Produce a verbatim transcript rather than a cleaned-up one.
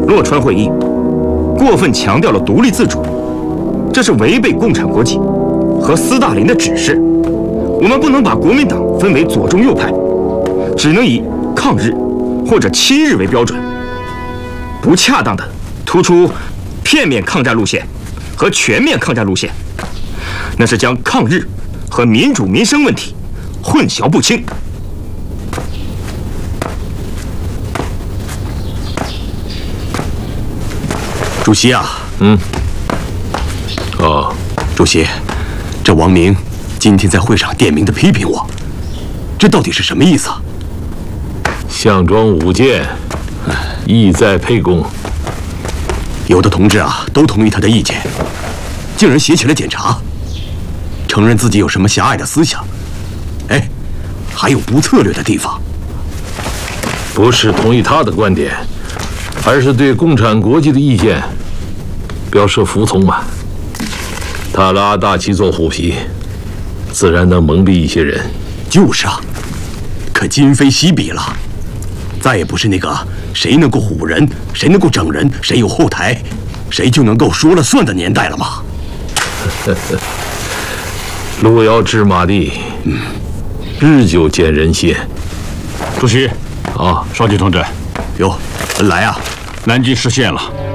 洛川会议过分强调了独立自主，这是违背共产国际和斯大林的指示。我们不能把国民党分为左中右派，只能以抗日或者亲日为标准，不恰当的突出片面抗战路线和全面抗战路线，那是将抗日和民主民生问题混淆不清。 主席啊， 嗯，哦， 主席，这王明今天在会上点名的批评我，这到底是什么意思啊？ 项庄舞剑，意在沛公。 有的同志啊，都同意他的意见，竟然写起了检查，承认自己有什么狭隘的思想，哎，还有不策略的地方。 不是同意他的观点，而是对共产国际的意见表示服从嘛。他拉大旗做虎皮，自然能蒙蔽一些人。 就是啊，可今非昔比了，再也不是那个谁能够唬人，谁能够整人，谁有后台，谁就能够说了算的年代了吗？ 路遥知马力，嗯，日久见人心。 主席， 啊， 少奇同志， 哟，来啊！ 南京失陷了。